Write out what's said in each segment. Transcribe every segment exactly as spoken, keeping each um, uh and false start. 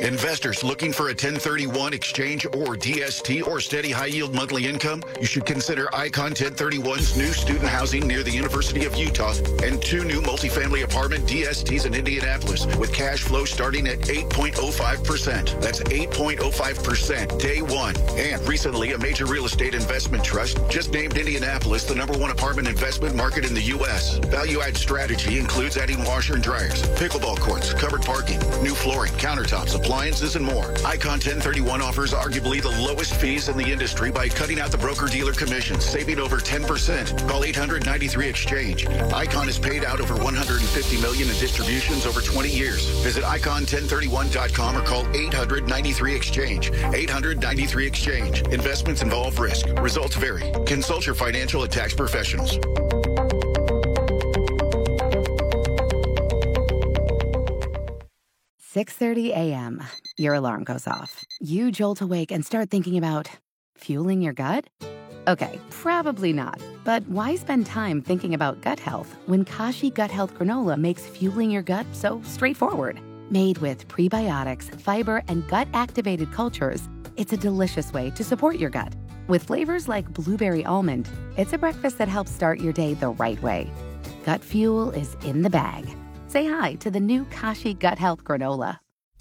Investors looking for a ten thirty-one exchange or D S T or steady high-yield monthly income? You should consider Icon ten thirty-one's new student housing near the University of Utah and two new multifamily apartment D S Ts in Indianapolis with cash flow starting at eight point oh five percent. That's eight point oh five percent day one. And recently, a major real estate investment trust just named Indianapolis the number one apartment investment market in the U S. Value-add strategy includes adding washer and dryers, pickleball courts, covered parking, new flooring, countertops, appliances, and more. Icon ten thirty-one offers arguably the lowest fees in the industry by cutting out the broker-dealer commissions, saving over ten percent. Call eight hundred ninety-three exchange. Icon has paid out over one hundred fifty million dollars in distributions over twenty years. Visit icon ten thirty-one dot com or call eight hundred ninety-three exchange. eight hundred ninety-three exchange. Investments involve risk. Results vary. Consult your financial and tax professionals. six thirty a.m. Your alarm goes off. You jolt awake and start thinking about fueling your gut? Okay, probably not. But why spend time thinking about gut health when Kashi Gut Health Granola makes fueling your gut so straightforward? Made with prebiotics, fiber, and gut-activated cultures, it's a delicious way to support your gut. With flavors like blueberry almond, it's a breakfast that helps start your day the right way. Gut fuel is in the bag. Say hi to the new Kashi Gut Health Granola.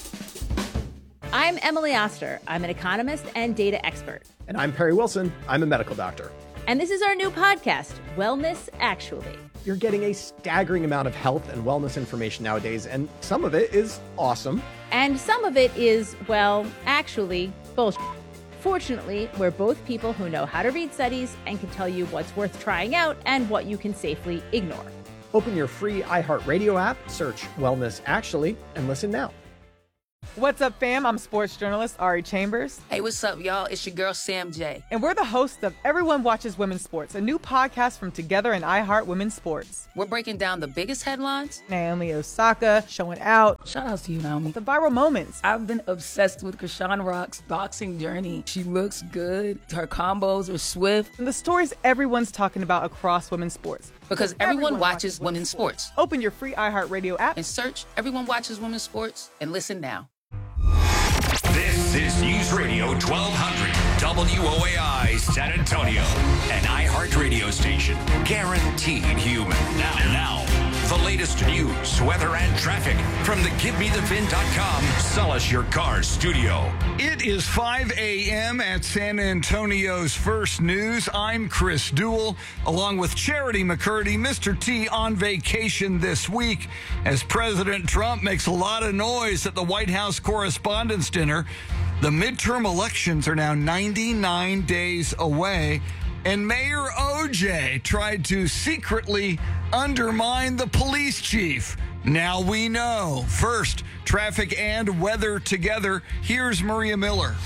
I'm Emily Oster. I'm an economist and data expert. And I'm Perry Wilson. I'm a medical doctor. And this is our new podcast, Wellness Actually. You're getting a staggering amount of health and wellness information nowadays, and some of it is awesome. And some of it is, well, actually, bullshit. Fortunately, we're both people who know how to read studies and can tell you what's worth trying out and what you can safely ignore. Open your free iHeartRadio app, search Wellness Actually, and listen now. What's up, fam? I'm sports journalist Ari Chambers. Hey, what's up, y'all? It's your girl, Sam J. And we're the hosts of Everyone Watches Women's Sports, a new podcast from Together and iHeart Women's Sports. We're breaking down the biggest headlines. Naomi Osaka showing out. Shout out to you, Naomi. The viral moments. I've been obsessed with Krishan Rock's boxing journey. She looks good. Her combos are swift. And the stories everyone's talking about across women's sports. Because everyone, everyone watches, watches women's sports. sports. Open your free iHeartRadio app and search Everyone Watches Women's Sports and listen now. This is News Radio twelve hundred W O A I San Antonio, an iHeart radio station, guaranteed human. Now, now, the latest news, weather, and traffic from the Give Me The Vin dot com Sell Us Your Cars studio. It is five a.m. at San Antonio's First News. I'm Chris Duell, along with Charity McCurdy, Mister T on vacation this week, as President Trump makes a lot of noise at the White House Correspondents' Dinner. The midterm elections are now ninety-nine days away, and Mayor O J tried to secretly undermine the police chief. Now we know. First, traffic and weather together. Here's Maria Miller.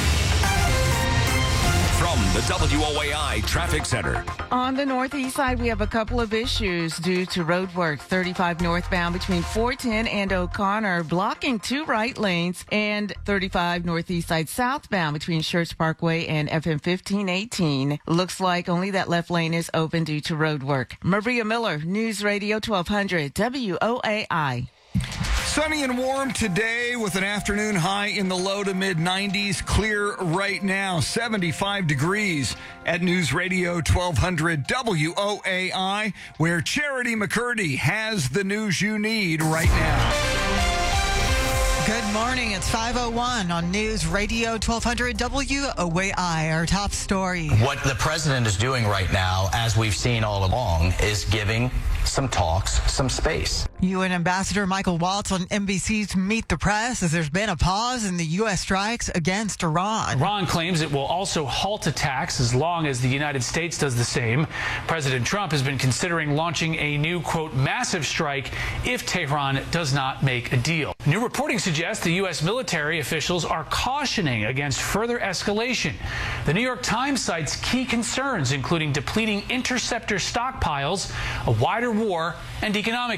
From the W O A I Traffic Center. On the northeast side, we have a couple of issues due to road work. thirty-five northbound between four ten and O'Connor, blocking two right lanes, and thirty-five northeast side southbound between Schertz Parkway and F M fifteen eighteen. Looks like only that left lane is open due to road work. Maria Miller, News Radio twelve hundred W O A I. Sunny and warm today with an afternoon high in the low to mid nineties. Clear right now, seventy-five degrees at News Radio twelve hundred W O A I, where Charity McCurdy has the news you need right now. Good morning. It's five oh one on News Radio twelve hundred W O A I. Our top story. What the president is doing right now, as we've seen all along, is giving some talks some space. U N Ambassador Michael Waltz on N B C's Meet the Press says there's been a pause in the U S strikes against Iran. Iran claims it will also halt attacks as long as the United States does the same. President Trump has been considering launching a new, quote, massive strike if Tehran does not make a deal. New reporting suggests the U S military officials are cautioning against further escalation. The New York Times cites key concerns, including depleting interceptor stockpiles, a wider war, and economic impact.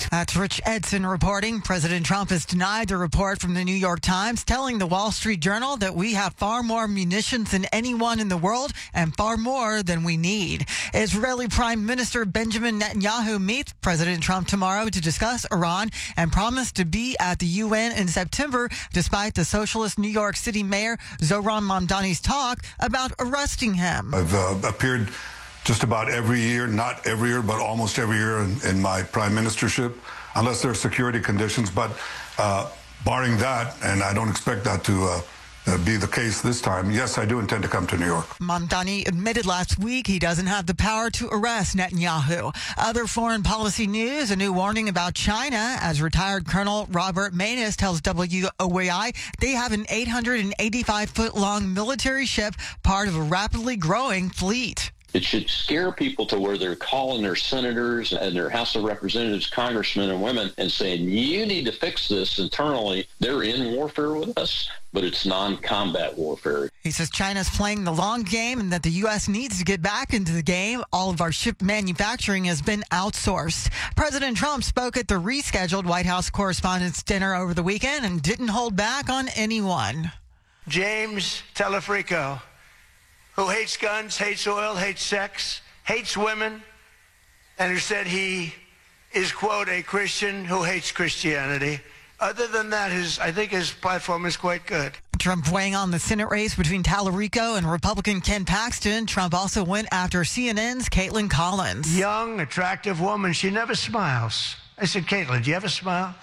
fact. That's Rich Edson reporting. President Trump has denied the report from the New York Times, telling the Wall Street Journal that we have far more munitions than anyone in the world and far more than we need. Israeli Prime Minister Benjamin Netanyahu meets President Trump tomorrow to discuss Iran and promised to be at the U N in September, despite the socialist New York City Mayor Zohran Mamdani's talk about arresting him. I've uh, appeared just about every year, not every year, but almost every year in, in my prime ministership, unless there are security conditions. But uh, barring that, and I don't expect that to uh, uh, be the case this time, yes, I do intend to come to New York. Mamdani admitted last week he doesn't have the power to arrest Netanyahu. Other foreign policy news, a new warning about China, as retired Colonel Robert Manus tells W O A I they have an eight hundred eighty-five foot long military ship, part of a rapidly growing fleet. It should scare people to where they're calling their senators and their House of Representatives, congressmen and women, and saying, you need to fix this internally. They're in warfare with us, but it's non-combat warfare. He says China's playing the long game and that the U S needs to get back into the game. All of our ship manufacturing has been outsourced. President Trump spoke at the rescheduled White House Correspondents' Dinner over the weekend and didn't hold back on anyone. James Telefrico, who hates guns, hates oil, hates sex, hates women, and who said he is, quote, a Christian who hates Christianity. Other than that, his I think his platform is quite good. Trump weighing on the Senate race between Talarico and Republican Ken Paxton. Trump also went after C N N's Caitlin Collins. Young, attractive woman. She never smiles. I said, Caitlin, do you ever smile?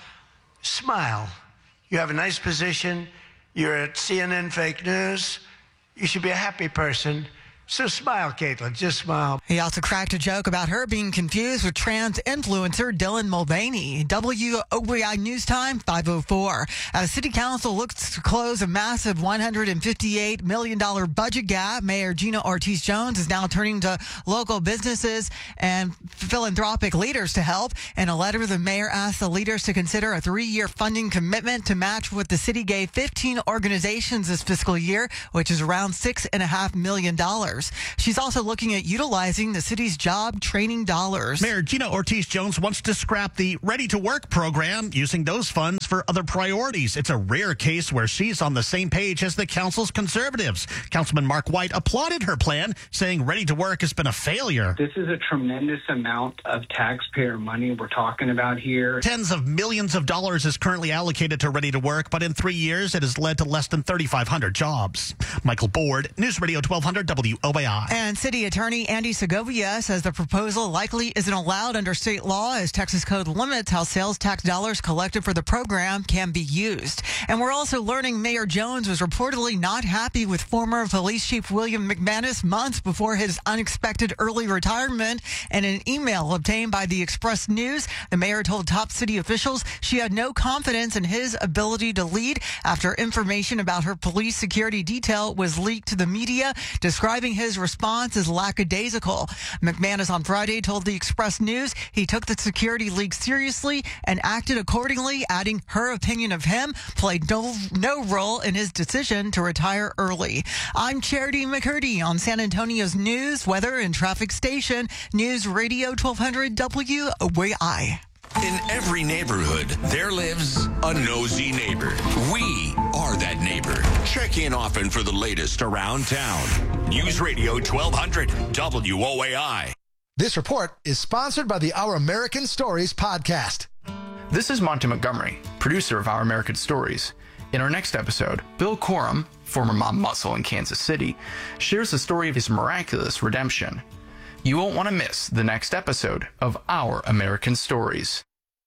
Smile. You have a nice position. You're at C N N Fake News. You should be a happy person. So smile, Caitlin. Just smile. He also cracked a joke about her being confused with trans influencer Dylan Mulvaney. W O A I News Time, five oh four. As City Council looks to close a massive one hundred fifty-eight million dollars budget gap, Mayor Gina Ortiz-Jones is now turning to local businesses and philanthropic leaders to help. In a letter, the mayor asked the leaders to consider a three-year funding commitment to match what the city gave fifteen organizations this fiscal year, which is around six point five million dollars. She's also looking at utilizing the city's job training dollars. Mayor Gina Ortiz-Jones wants to scrap the Ready to Work program, using those funds for other priorities. It's a rare case where she's on the same page as the council's conservatives. Councilman Mark White applauded her plan, saying Ready to Work has been a failure. This is a tremendous amount of taxpayer money we're talking about here. Tens of millions of dollars is currently allocated to Ready to Work, but in three years, it has led to less than thirty-five hundred jobs. Michael Board, News Radio twelve hundred W O A I. And City Attorney Andy Segovia says the proposal likely isn't allowed under state law, as Texas code limits how sales tax dollars collected for the program can be used. And we're also learning Mayor Jones was reportedly not happy with former Police Chief William McManus months before his unexpected early retirement. In an email obtained by the Express News, the mayor told top city officials she had no confidence in his ability to lead after information about her police security detail was leaked to the media, describing his response as lackadaisical. McManus on Friday told the Express News he took the security leak seriously and acted accordingly, adding her opinion of him played no, no role in his decision to retire early. I'm Charity McCurdy on San Antonio's news, weather, and traffic station, News Radio twelve hundred W O A I. In every neighborhood, there lives a nosy neighbor. We are that neighbor. Check in often for the latest around town. News Radio twelve hundred W O A I. This report is sponsored by the Our American Stories podcast. This is Monty Montgomery, producer of Our American Stories. In our next episode, Bill Corum, former mob muscle in Kansas City, shares the story of his miraculous redemption. You won't want to miss the next episode of Our American Stories.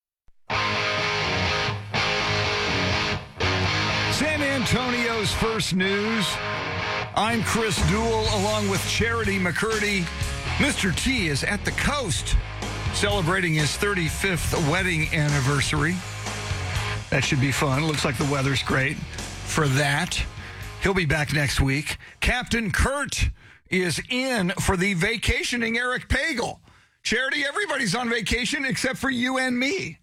San Antonio's First News. I'm Chris Duell, along with Charity McCurdy. Mister T is at the coast, celebrating his thirty-fifth wedding anniversary. That should be fun. Looks like the weather's great for that. He'll be back next week. Captain Kurt is in for the vacationing Eric Pagel. Charity, everybody's on vacation except for you and me.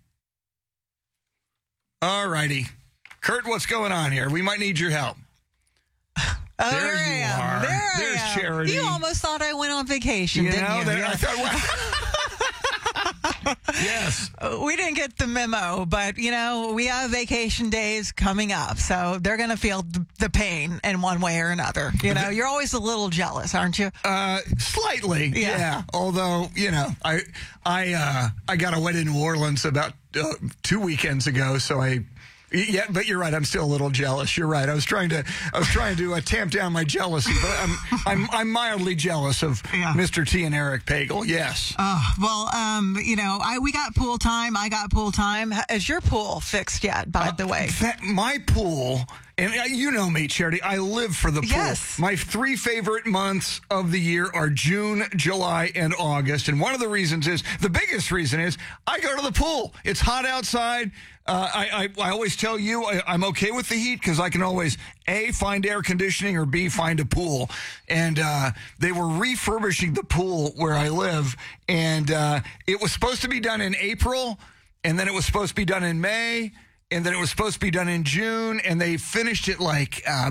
All righty. Kurt, what's going on here? We might need your help. Oh, there, there you I am. are. There There's I am. Charity. You almost thought I went on vacation, you didn't know, you? That, Yeah. I thought, well, Yes. We didn't get the memo, but, you know, we have vacation days coming up, so they're going to feel the pain in one way or another. You know, you're always a little jealous, aren't you? Uh, slightly, yeah. yeah. Although, you know, I I uh, I got away to New Orleans about uh, two weekends ago, so I... Yeah, but you're right. I'm still a little jealous. You're right. I was trying to, I was trying to uh, tamp down my jealousy, but I'm, I'm, I'm mildly jealous of yeah. Mister T and Eric Pagel. Yes. Oh well, um, you know, I we got pool time. I got pool time. Is your pool fixed yet? By uh, the way, that, my pool. And you know me, Charity, I live for the pool. Yes. My three favorite months of the year are June, July, and August. And one of the reasons is, the biggest reason is, I go to the pool. It's hot outside. Uh, I, I, I always tell you I, I'm okay with the heat because I can always, A, find air conditioning, or B, find a pool. And uh, they were refurbishing the pool where I live. And uh, it was supposed to be done in April, and then it was supposed to be done in May. And then it was supposed to be done in June, and they finished it like uh,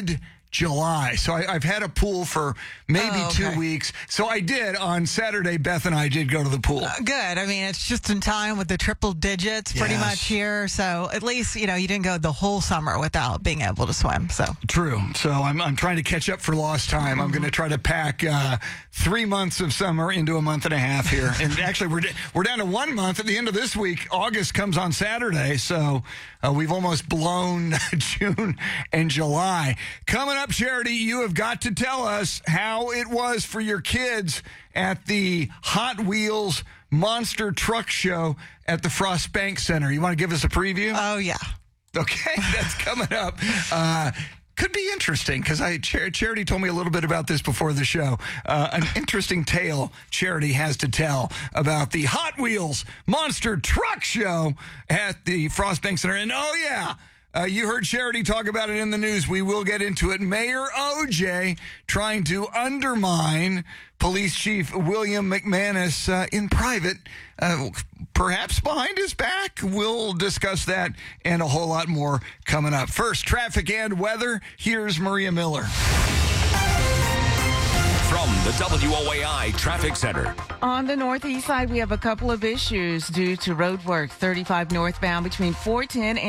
mid-July. So I, I've had a pool for maybe oh, okay. two weeks. So I did. On Saturday, Beth and I did go to the pool. Uh, good. I mean, it's just in time with the triple digits pretty yes. much here. So at least, you know, you didn't go the whole summer without being able to swim. So True. So I'm, I'm trying to catch up for lost time. Mm-hmm. I'm going to try to pack uh, three months of summer into a month and a half here. And actually, we're, we're down to one month at the end of this week. August comes on Saturday. So uh, we've almost blown June and July. Coming up, Charity, you have got to tell us how it was for your kids at the Hot Wheels Monster Truck Show at the Frost Bank Center. You want to give us a preview? Oh, yeah. Okay, that's coming up. Uh, could be interesting because I Char- Charity told me a little bit about this before the show. Uh, an interesting tale Charity has to tell about the Hot Wheels Monster Truck Show at the Frost Bank Center. And oh, yeah. Uh, you heard Charity talk about it in the news. We will get into it. Mayor O J trying to undermine Police Chief William McManus uh, in private, uh, perhaps behind his back. We'll discuss that and a whole lot more coming up. First, traffic and weather. Here's Maria Miller. From the W O A I Traffic Center. On the northeast side, we have a couple of issues due to road work. thirty-five northbound between four ten and